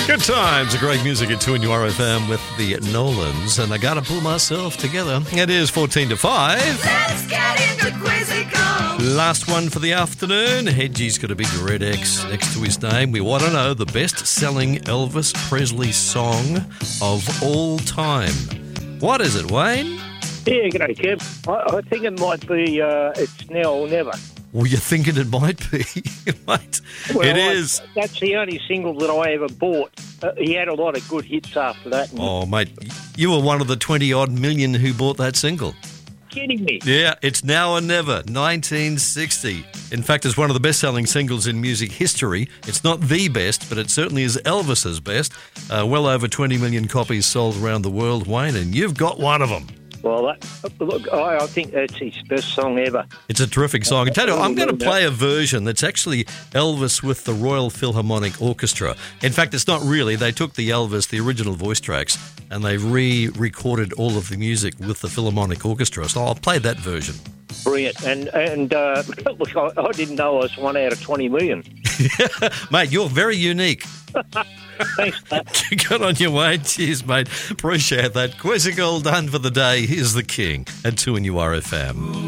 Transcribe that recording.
Good times, great music at 2 and URFM with the Nolans, and I gotta pull myself together. It is 14 to 5. Let's get into Quizzical. Last one for the afternoon. Hedgie's got a big red X next to his name. We want to know the best-selling Elvis Presley song of all time. What is it, Wayne? Yeah, g'day, Kev. I think it might be It's Now or Never. Well, you're thinking it might be, mate. Well, It is. That's the only single that I ever bought. He had a lot of good hits after that. Oh, mate, you were one of the 20-odd million who bought that single. Kidding me? Yeah, It's Now or Never, 1960. In fact, it's one of the best-selling singles in music history. It's not the best, but it certainly is Elvis's best. Well over 20 million copies sold around the world, Wayne, and you've got one of them. Well, look, I think that's his best song ever. It's a terrific song. I tell you, I'm going to play a version that's actually Elvis with the Royal Philharmonic Orchestra. In fact, it's not really. They took the Elvis, the original voice tracks, and they re-recorded all of the music with the Philharmonic Orchestra. So I'll play that version. Brilliant. And look, I didn't know I was 1 out of 20 million. Mate, you're very unique. Thanks, Pat. Good on you, Wayne. Cheers, mate. Appreciate that. Quizzical done for the day. Here's the king at 2 and URFM.